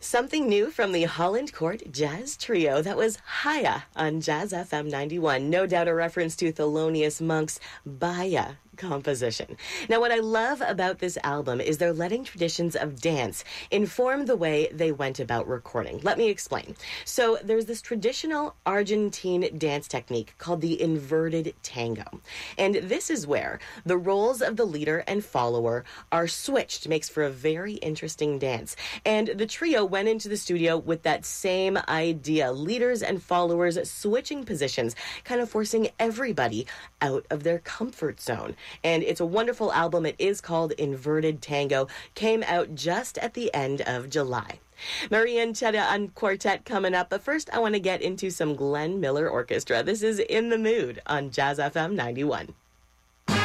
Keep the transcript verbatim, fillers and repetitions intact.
Something new from the Holland Court Jazz Trio. That was Haya on Jazz F M ninety-one. No doubt a reference to Thelonious Monk's Baya composition. Now, what I love about this album is they're letting traditions of dance inform the way they went about recording. Let me explain. So there's this traditional Argentine dance technique called the inverted tango. And this is where the roles of the leader and follower are switched. Makes for a very interesting dance. And the trio went into the studio with that same idea. Leaders and followers switching positions, kind of forcing everybody out of their comfort zone. And it's a wonderful album. It is called Inverted Tango. Came out just at the end of July. Maria Ncheta on Quartet coming up. But first, I want to get into some Glenn Miller Orchestra. This is In the Mood on Jazz F M ninety-one.